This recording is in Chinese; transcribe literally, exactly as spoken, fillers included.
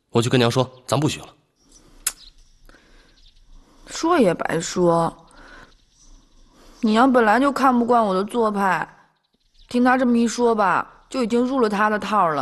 我去跟娘说，咱不许了。 说也白说，你娘本来就看不惯我的做派，听他这么一说吧，就已经入了他的套了。